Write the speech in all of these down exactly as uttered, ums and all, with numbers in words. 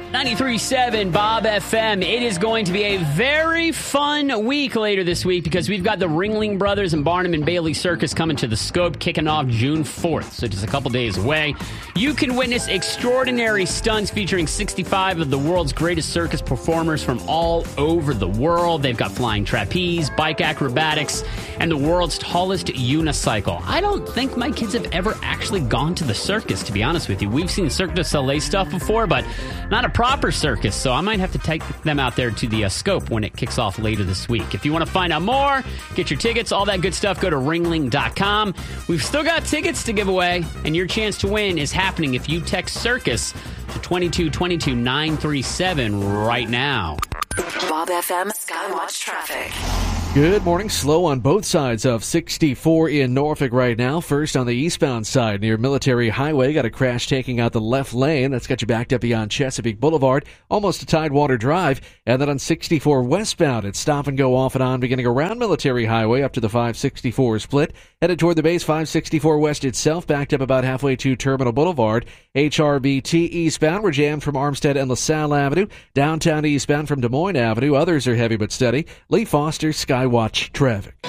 ninety-three point seven Bob F M. It is going to be a very fun week later this week because we've got the Ringling Brothers and Barnum and Bailey Circus coming to the Scope, kicking off June fourth, so just a couple days away. You can witness extraordinary stunts featuring sixty-five of the world's greatest circus performers from all over the world. They've got flying trapeze, bike acrobatics, and the world's tallest unicycle. I don't think my kids have ever actually gone to the circus, to be honest with you. We've seen Cirque du Soleil stuff before, but not a proper circus, so I might have to take them out there to the uh, Scope when it kicks off later this week. If you want to find out more, get your tickets, all that good stuff, go to ringling dot com. We've still got tickets to give away, and your chance to win is happening if you text Circus to two two two two nine three seven right now. Bob F M Skywatch Traffic. Good morning. Slow on both sides of sixty-four in Norfolk right now. First on the eastbound side near Military Highway. Got a crash taking out the left lane. That's got you backed up beyond Chesapeake Boulevard, almost to Tidewater Drive. And then on sixty-four westbound, it's stop and go off and on beginning around Military Highway up to the five sixty-four split. Headed toward the base, five sixty-four west itself, backed up about halfway to Terminal Boulevard. H R B T eastbound, we're jammed from Armstead and LaSalle Avenue. Downtown eastbound from Des Moines Avenue. Others are heavy but steady. Lee Foster, Skywatch Traffic. The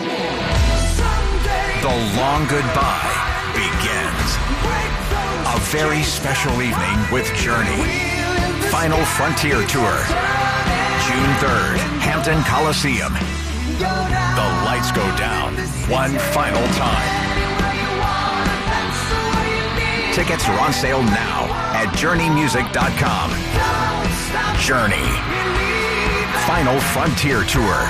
long goodbye begins. A very special evening with Journey. Final Frontier Tour. June third, Hampton Coliseum. The lights go down one final time. Tickets are on sale now at journey music dot com. Journey. Final Frontier Tour.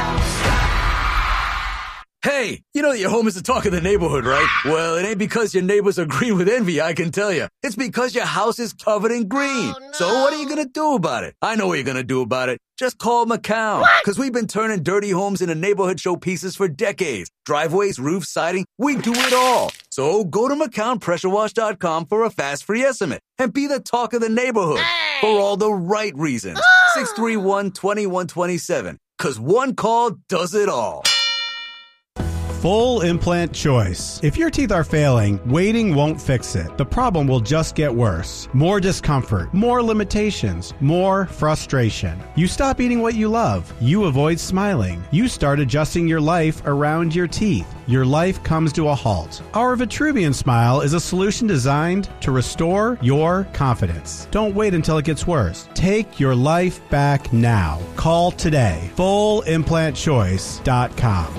Hey, you know that your home is the talk of the neighborhood, right? Well, it ain't because your neighbors are green with envy, I can tell you. It's because your house is covered in green. Oh, no. So what are you going to do about it? I know what you're going to do about it. Just call McCown. Because we've been turning dirty homes into neighborhood showpieces for decades. Driveways, roofs, siding, we do it all. So go to McCown Pressure Wash dot com for a fast free estimate and be the talk of the neighborhood hey. For all the right reasons. Oh. six three one, two one two seven. Because one call does it all. Full implant choice. If your teeth are failing, waiting won't fix it. The problem will just get worse. More discomfort, more limitations, more frustration. You stop eating what you love. You avoid smiling. You start adjusting your life around your teeth. Your life comes to a halt. Our Vitruvian Smile is a solution designed to restore your confidence. Don't wait until it gets worse. Take your life back now. Call today. full implant choice dot com.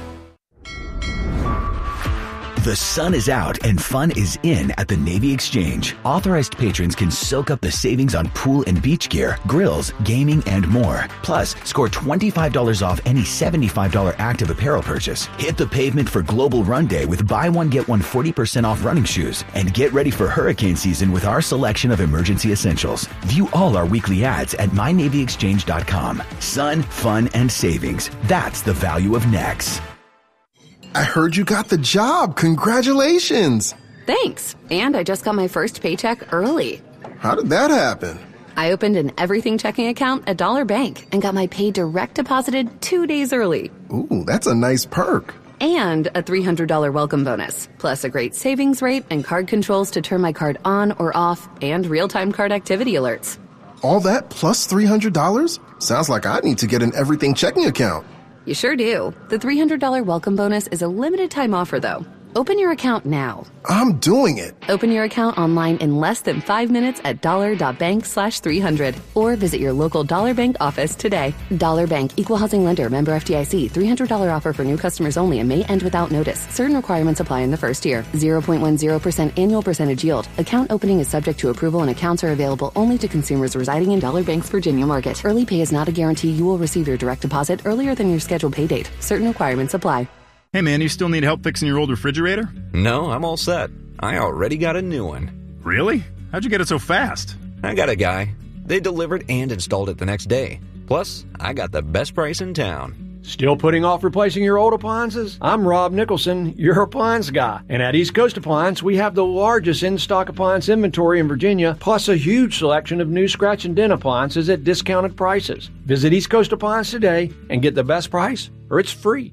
The sun is out and fun is in at the Navy Exchange. Authorized patrons can soak up the savings on pool and beach gear, grills, gaming, and more. Plus, score twenty-five dollars off any seventy-five dollars active apparel purchase. Hit the pavement for Global Run Day with buy one, get one forty percent off running shoes. And get ready for hurricane season with our selection of emergency essentials. View all our weekly ads at my navy exchange dot com. Sun, fun, and savings. That's the value of Nex. I heard you got the job. Congratulations. Thanks. And I just got my first paycheck early. How did that happen? I opened an everything checking account at Dollar Bank and got my pay direct deposited two days early. Ooh, that's a nice perk. And a three hundred dollars welcome bonus, plus a great savings rate and card controls to turn my card on or off, and real-time card activity alerts. All that plus three hundred dollars? Sounds like I need to get an everything checking account. You sure do. The three hundred dollars welcome bonus is a limited time offer, though. Open your account now. I'm doing it. Open your account online in less than five minutes at dollar.bank slash 300 or visit your local Dollar Bank office today. Dollar Bank, Equal Housing Lender, member F D I C. three hundred dollars offer for new customers only and may end without notice. Certain requirements apply in the first year. zero point one zero percent annual percentage yield. Account opening is subject to approval and accounts are available only to consumers residing in Dollar Bank's Virginia market. Early pay is not a guarantee you will receive your direct deposit earlier than your scheduled pay date. Certain requirements apply. Hey man, you still need help fixing your old refrigerator? No, I'm all set. I already got a new one. Really? How'd you get it so fast? I got a guy. They delivered and installed it the next day. Plus, I got the best price in town. Still putting off replacing your old appliances? I'm Rob Nicholson, your appliance guy. And at East Coast Appliance, we have the largest in-stock appliance inventory in Virginia, plus a huge selection of new scratch and dent appliances at discounted prices. Visit East Coast Appliance today and get the best price, or it's free.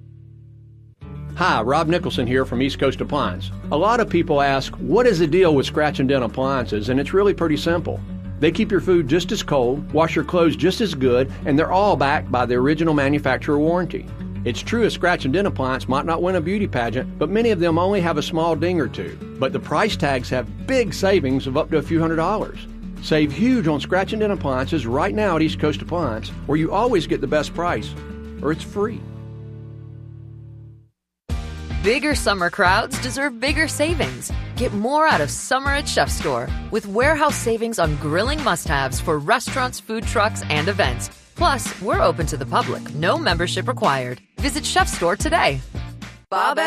Hi, Rob Nicholson here from East Coast Appliance. A lot of people ask, what is the deal with scratch and dent appliances? And it's really pretty simple. They keep your food just as cold, wash your clothes just as good, and they're all backed by the original manufacturer warranty. It's true a scratch and dent appliance might not win a beauty pageant, but many of them only have a small ding or two. But the price tags have big savings of up to a few hundred dollars. Save huge on scratch and dent appliances right now at East Coast Appliance, where you always get the best price, or it's free. Bigger summer crowds deserve bigger savings. Get more out of summer at Chef Store with warehouse savings on grilling must-haves for restaurants, food trucks, and events. Plus, we're open to the public. No membership required. Visit Chef Store today. Bob